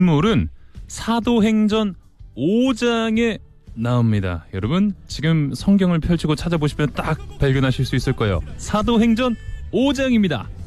인물은 사도행전 5장에 나옵니다. 여러분 지금 성경을 펼치고 찾아보시면 딱 발견하실 수 있을 거예요. 사도행전 5장입니다.